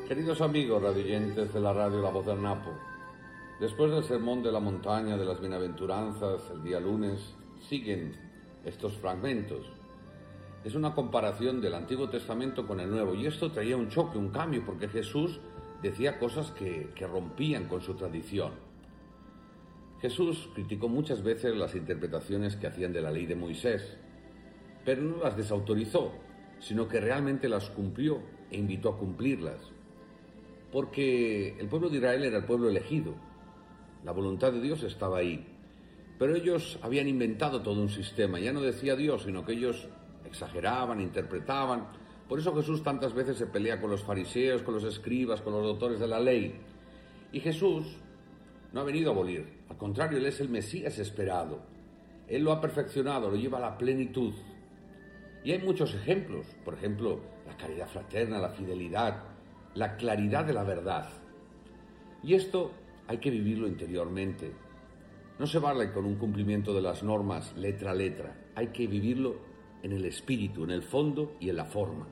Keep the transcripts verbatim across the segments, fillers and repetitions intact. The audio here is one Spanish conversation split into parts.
Queridos amigos radioyentes de la radio La Voz del Napo, después del sermón de la montaña de las bienaventuranzas el día lunes, siguen estos fragmentos. Es una comparación del Antiguo Testamento con el Nuevo, y esto traía un choque, un cambio, porque Jesús decía cosas que, que rompían con su tradición. Jesús criticó muchas veces las interpretaciones que hacían de la ley de Moisés, pero no las desautorizó, sino que realmente las cumplió e invitó a cumplirlas. Porque el pueblo de Israel era el pueblo elegido, la voluntad de Dios estaba ahí, pero ellos habían inventado todo un sistema, ya no decía Dios, sino que ellos exageraban, interpretaban. Por eso Jesús tantas veces se pelea con los fariseos, con los escribas, con los doctores de la ley. Y Jesús no ha venido a abolir, al contrario, Él es el Mesías esperado. Él lo ha perfeccionado, lo lleva a la plenitud. Y hay muchos ejemplos, por ejemplo, la caridad fraterna, la fidelidad, la claridad de la verdad. Y esto hay que vivirlo interiormente. No se vale con un cumplimiento de las normas letra a letra, hay que vivirlo en el espíritu, en el fondo y en la forma.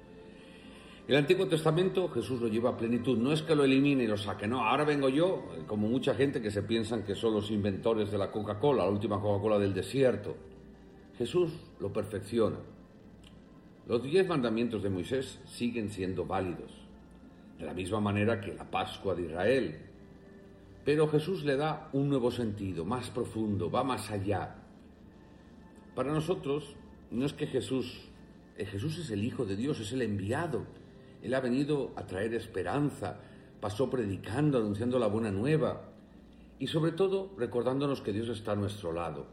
El Antiguo Testamento Jesús lo lleva a plenitud, no es que lo elimine y lo saque, no, ahora vengo yo, como mucha gente que se piensan que son los inventores de la Coca-Cola, la última Coca-Cola del desierto. Jesús lo perfecciona. Los diez mandamientos de Moisés siguen siendo válidos, de la misma manera que la Pascua de Israel. Pero Jesús le da un nuevo sentido, más profundo, va más allá. Para nosotros, no es que Jesús, eh, Jesús es el Hijo de Dios, es el enviado. Él ha venido a traer esperanza, pasó predicando, anunciando la buena nueva y sobre todo recordándonos que Dios está a nuestro lado.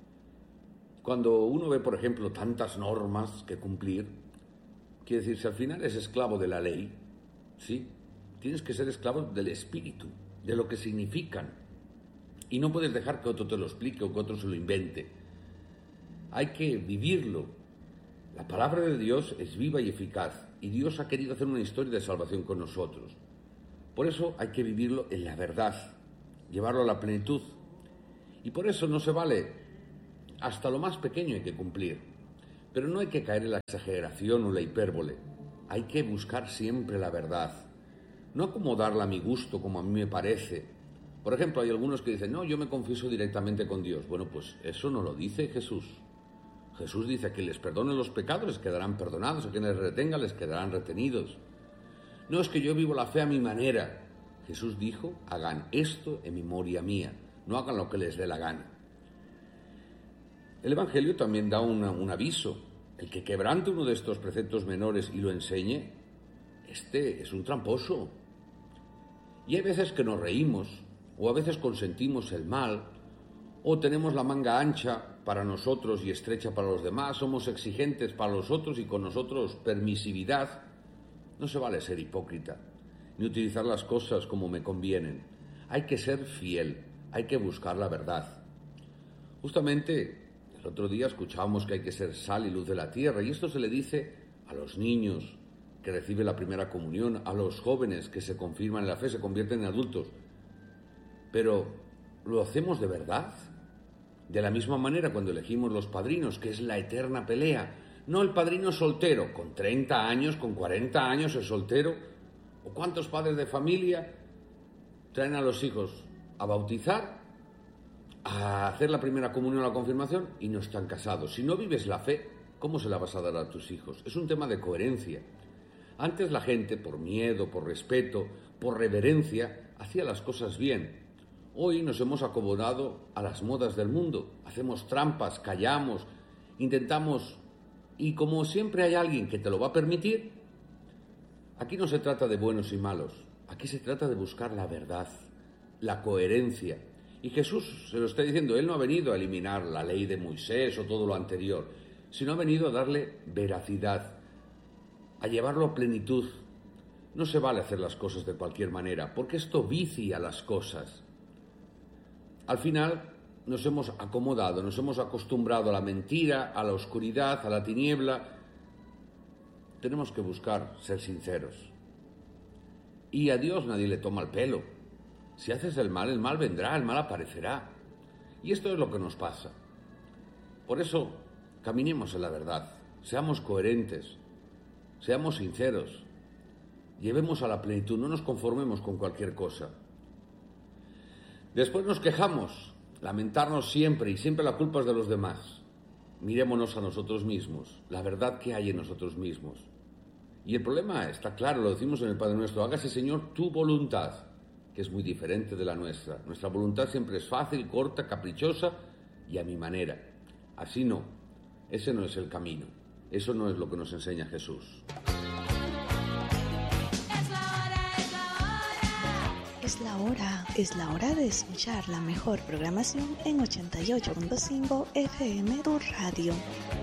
Cuando uno ve, por ejemplo, tantas normas que cumplir, quiere decir, si al final es esclavo de la ley, ¿sí? Tienes que ser esclavo del espíritu, de lo que significan. Y no puedes dejar que otro te lo explique o que otro se lo invente. Hay que vivirlo. La palabra de Dios es viva y eficaz, y Dios ha querido hacer una historia de salvación con nosotros. Por eso hay que vivirlo en la verdad, llevarlo a la plenitud. Y por eso no se vale, hasta lo más pequeño hay que cumplir. Pero no hay que caer en la exageración o la hipérbole. Hay que buscar siempre la verdad. No acomodarla a mi gusto, como a mí me parece. Por ejemplo, hay algunos que dicen, no, yo me confieso directamente con Dios. Bueno, pues eso no lo dice Jesús. Jesús dice que les perdonen los pecados, les quedarán perdonados, a quienes les retenga, les quedarán retenidos. No es que yo vivo la fe a mi manera. Jesús dijo, hagan esto en memoria mía, no hagan lo que les dé la gana. El Evangelio también da una, un aviso. El que quebrante uno de estos preceptos menores y lo enseñe, este es un tramposo. Y hay veces que nos reímos, o a veces consentimos el mal, o tenemos la manga ancha para nosotros y estrecha para los demás, somos exigentes para los otros y con nosotros permisividad. No se vale ser hipócrita, ni utilizar las cosas como me convienen. Hay que ser fiel, hay que buscar la verdad. Justamente el otro día escuchábamos que hay que ser sal y luz de la tierra, y esto se le dice a los niños que reciben la primera comunión, a los jóvenes que se confirman en la fe, se convierten en adultos. Pero, ¿lo hacemos de verdad? De la misma manera cuando elegimos los padrinos, que es la eterna pelea. No el padrino soltero, con treinta años, con cuarenta años es soltero. ¿O cuántos padres de familia traen a los hijos a bautizar, a hacer la primera comunión o la confirmación y no están casados? Si no vives la fe, ¿cómo se la vas a dar a tus hijos? Es un tema de coherencia. Antes la gente, por miedo, por respeto, por reverencia, hacía las cosas bien. Hoy nos hemos acomodado a las modas del mundo, hacemos trampas, callamos, intentamos, y como siempre hay alguien que te lo va a permitir, aquí no se trata de buenos y malos, aquí se trata de buscar la verdad, la coherencia. Y Jesús se lo está diciendo, Él no ha venido a eliminar la ley de Moisés o todo lo anterior, sino ha venido a darle veracidad, a llevarlo a plenitud. No se vale hacer las cosas de cualquier manera, porque esto vicia las cosas. Al final nos hemos acomodado, nos hemos acostumbrado a la mentira, a la oscuridad, a la tiniebla. Tenemos que buscar ser sinceros. Y a Dios nadie le toma el pelo. Si haces el mal, el mal vendrá, el mal aparecerá. Y esto es lo que nos pasa. Por eso, caminemos en la verdad, seamos coherentes, seamos sinceros. Llevemos a la plenitud, no nos conformemos con cualquier cosa. Después nos quejamos, lamentarnos siempre, y siempre la culpa es de los demás. Mirémonos a nosotros mismos, la verdad que hay en nosotros mismos. Y el problema está claro, lo decimos en el Padre Nuestro: hágase, Señor, tu voluntad, que es muy diferente de la nuestra. Nuestra voluntad siempre es fácil, corta, caprichosa y a mi manera. Así no, ese no es el camino, eso no es lo que nos enseña Jesús. Es la hora, es la hora de escuchar la mejor programación en ochenta y ocho punto cinco F M, tu radio.